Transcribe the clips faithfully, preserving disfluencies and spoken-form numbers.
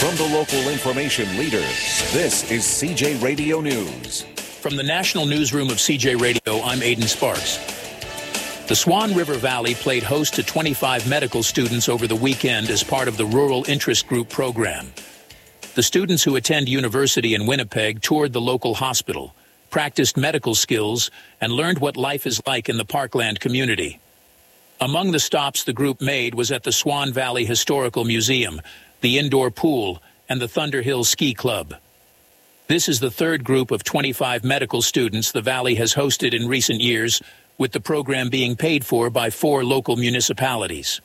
From the local information leader, this is C J Radio News. From the National Newsroom of C J Radio, I'm Aidan Sparks. The Swan River Valley played host to twenty-five medical students over the weekend as part of the Rural Interest Group program. The students who attend university in Winnipeg toured the local hospital, practiced medical skills, and learned what life is like in the Parkland community. Among the stops the group made was at the Swan Valley Historical Museum, the indoor pool, and the Thunder Hill Ski Club. This is the third group of twenty-five medical students the Valley has hosted in recent years, with the program being paid for by four local municipalities.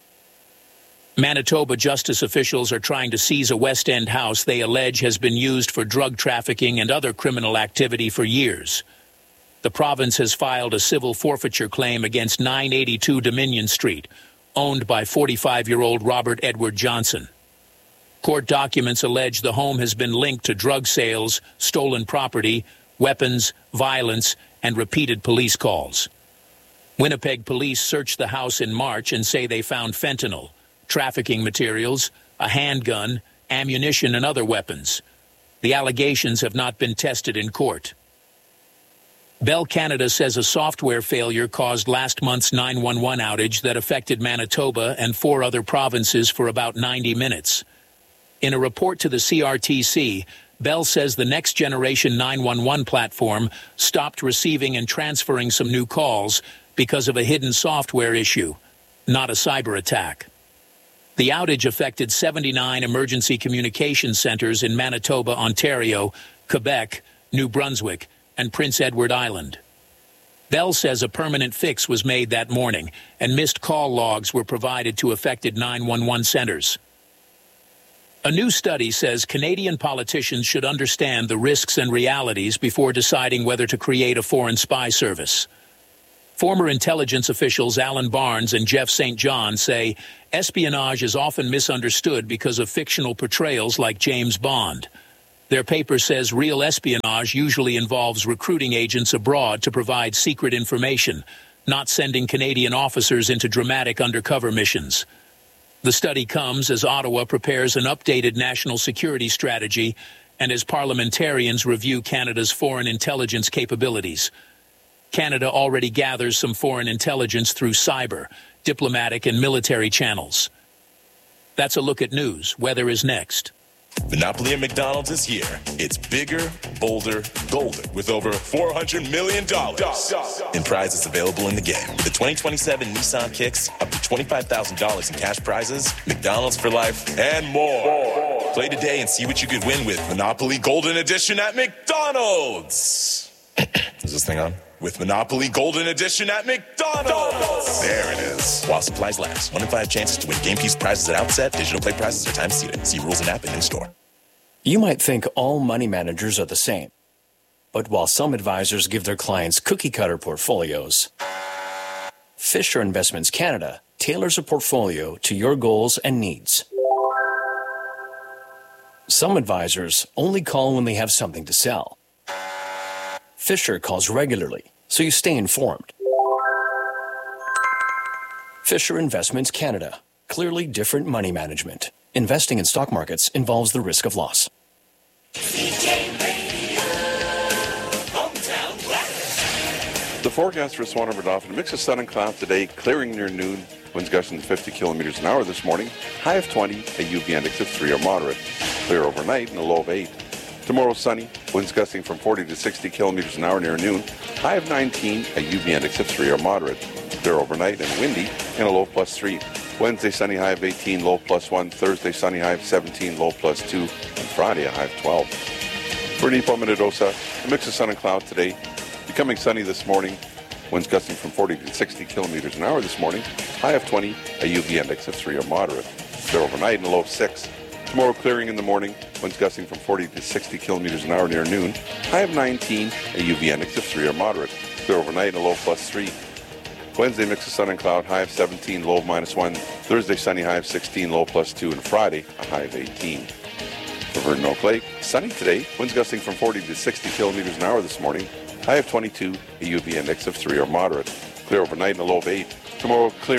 Manitoba justice officials are trying to seize a West End house they allege has been used for drug trafficking and other criminal activity for years. The province has filed a civil forfeiture claim against nine eighty-two Dominion Street, owned by forty-five-year-old Robert Edward Johnson. Court documents allege the home has been linked to drug sales, stolen property, weapons, violence, and repeated police calls. Winnipeg police searched the house in March and say they found fentanyl, trafficking materials, a handgun, ammunition, and other weapons. The allegations have not been tested in court. Bell Canada says a software failure caused last month's nine one one outage that affected Manitoba and four other provinces for about ninety minutes. In a report to the C R T C, Bell says the next generation nine one one platform stopped receiving and transferring some new calls because of a hidden software issue, not a cyber attack. The outage affected seventy-nine emergency communication centers in Manitoba, Ontario, Quebec, New Brunswick, and Prince Edward Island. Bell says a permanent fix was made that morning, and missed call logs were provided to affected nine one one centers. A new study says Canadian politicians should understand the risks and realities before deciding whether to create a foreign spy service. Former intelligence officials Alan Barnes and Jeff Saint John say espionage is often misunderstood because of fictional portrayals like James Bond. Their paper says real espionage usually involves recruiting agents abroad to provide secret information, not sending Canadian officers into dramatic undercover missions. The study comes as Ottawa prepares an updated national security strategy and as parliamentarians review Canada's foreign intelligence capabilities. Canada already gathers some foreign intelligence through cyber, diplomatic, and military channels. That's a look at news. Weather is next. Monopoly at McDonald's is here. It's bigger, bolder, golden, with over four hundred million dollars in prizes available in the game. With the twenty twenty-seven Nissan Kicks, up to twenty-five thousand dollars in cash prizes, McDonald's for life, and more. Play today and see what you could win with Monopoly Golden Edition at McDonald's. Is this thing on? With Monopoly Golden Edition at McDonald's. There it is. While supplies last. One in five chances to win game piece prizes at outset. Digital play prizes are time seated. See rules and app and in-store. You might think all money managers are the same. But while some advisors give their clients cookie-cutter portfolios, Fisher Investments Canada tailors a portfolio to your goals and needs. Some advisors only call when they have something to sell. Fisher calls regularly, so you stay informed. Fisher Investments Canada. Clearly different money management. Investing in stock markets involves the risk of loss. C J Radio, Hometown Black. The forecast for Swan River Dauphin, a mix of sun and cloud today, clearing near noon. Winds gusting to fifty kilometers an hour this morning. High of twenty, a U V index of three or moderate. Clear overnight and a low of eight. Tomorrow sunny, winds gusting from forty to sixty kilometers an hour near noon. High of nineteen, a U V index of three or moderate. Clear overnight and windy and a low plus three. Wednesday sunny, high of eighteen, low plus one. Thursday sunny, high of seventeen, low plus two. And Friday a high of twelve. For Nipo Minnedosa, a mix of sun and cloud today. Becoming sunny this morning. Winds gusting from forty to sixty kilometers an hour this morning. High of twenty, a U V index of three or moderate. Clear overnight and a low of six. Tomorrow clearing in the morning, winds gusting from forty to sixty kilometers an hour near noon. High of nineteen, a U V index of three or moderate. Clear overnight and a low plus three. Wednesday mix of sun and cloud, high of seventeen, low of minus one. Thursday sunny, high of sixteen, low plus two. And Friday, a high of eighteen. For Verdun Oak Lake, sunny today, winds gusting from forty to sixty kilometers an hour this morning. High of twenty-two, a U V index of three or moderate. Clear overnight and a low of eight. Tomorrow clearing,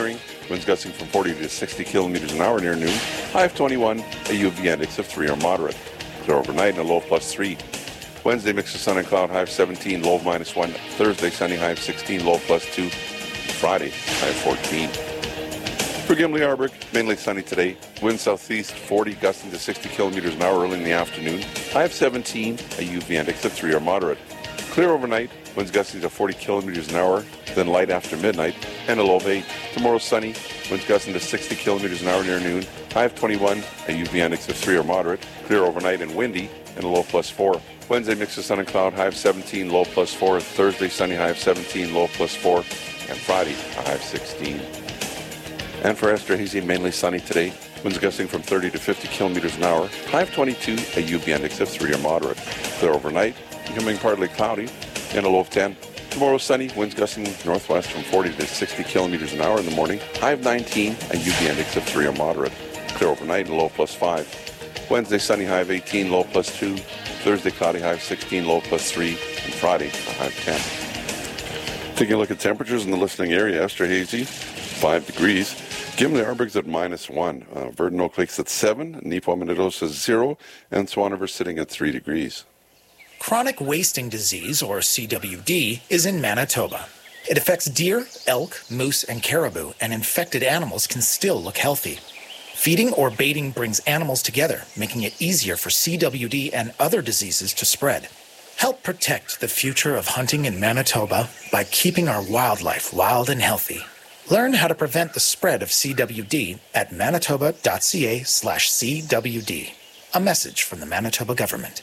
winds gusting from forty to sixty kilometers an hour near noon. High of twenty-one, a U V index of three or moderate. Clear overnight and a low of plus three. Wednesday, mix of sun and cloud, high of seventeen, low of minus one. Thursday, sunny, high of sixteen, low of plus two. Friday, high of fourteen. For Gimli-Arberg, mainly sunny today. Wind southeast forty, gusting to sixty kilometers an hour early in the afternoon. High of seventeen, a U V index of three or moderate. Clear overnight, winds gusting to forty kilometers an hour, then light after midnight, and a low of eight. Tomorrow sunny, winds gusting to sixty kilometers an hour near noon. High of twenty-one, a U V index of three or moderate. Clear overnight and windy, and a low of plus four. Wednesday, mix of sun and cloud, high of seventeen, low of plus four. Thursday, sunny, high of seventeen, low of plus four. And Friday, a high of sixteen. And for Esterhazy, mainly sunny today. Winds gusting from thirty to fifty kilometers an hour. High of twenty-two, a U V index of three or moderate. Clear overnight, becoming partly cloudy, and a low of ten. Tomorrow sunny, winds gusting northwest from forty to sixty kilometers an hour in the morning. High of nineteen, a U V index of three or moderate. Clear overnight and low of plus five. Wednesday sunny, high of eighteen, low of plus two. Thursday cloudy, high of sixteen, low of plus three. And Friday, a high of ten. Taking a look at temperatures in the listening area, Esterhazy, five degrees. Gimli-Arberg's at minus one. Uh, Verdon Oak Lake's at seven. Neepawa-Minnedosa zero. And Swan River sitting at three degrees. Chronic wasting disease, or C W D, is in Manitoba. It affects deer, elk, moose, and caribou, and infected animals can still look healthy. Feeding or baiting brings animals together, making it easier for C W D and other diseases to spread. Help protect the future of hunting in Manitoba by keeping our wildlife wild and healthy. Learn how to prevent the spread of C W D at manitoba.ca slash CWD. A message from the Manitoba government.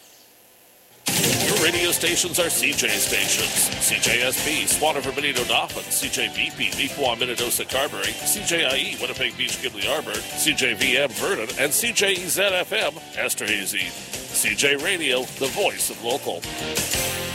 Your radio stations are C J stations. C J S B, Swan River, Benito, Dauphin. C J V P, Neepawa, Minnedosa, Carberry. C J I E, Winnipeg Beach, Gimli-Arberg. C J V M, Vernon. And C J E Z F M, Esterhazy. C J Radio, the voice of local.